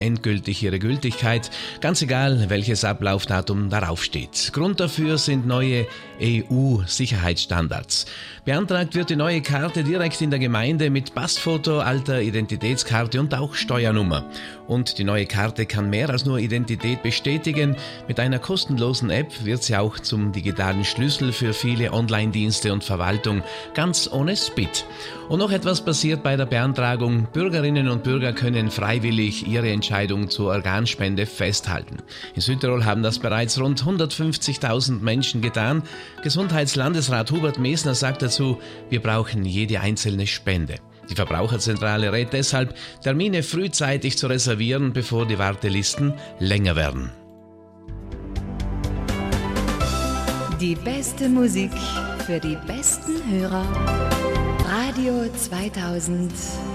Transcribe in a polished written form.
endgültig ihre Gültigkeit, ganz egal, welches Ablaufdatum darauf steht. Grund dafür sind neue EU-Sicherheitsstandards. Beantragt wird die neue Karte direkt in der Gemeinde mit Passfoto, alter Identitätskarte und auch Steuernummer. Und die neue Karte kann mehr als nur Identität bestätigen. Mit einer kostenlosen App wird sie auch zum digitalen Schlüssel für viele Online-Dienste und Verwaltung, ganz ohne SPID. Und noch etwas passiert bei der Beantragung. Bürgerinnen und Bürger können freiwillig ihre Entscheidung zur Organspende festhalten. In Südtirol haben das bereits rund 150.000 Menschen getan. Gesundheitslandesrat Hubert Mesner sagt dazu, wir brauchen jede einzelne Spende. Die Verbraucherzentrale rät deshalb, Termine frühzeitig zu reservieren, bevor die Wartelisten länger werden. Die beste Musik für die besten Hörer. Radio 2000.